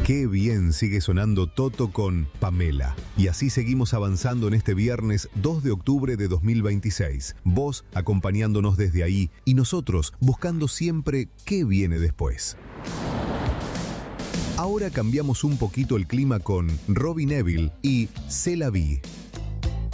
Qué bien sigue sonando Toto con Pamela. Y así seguimos avanzando en este viernes 2 de octubre de 2026. Vos acompañándonos desde ahí y nosotros buscando siempre qué viene después. Ahora cambiamos un poquito el clima con Robbie Nevil y C'est la vie.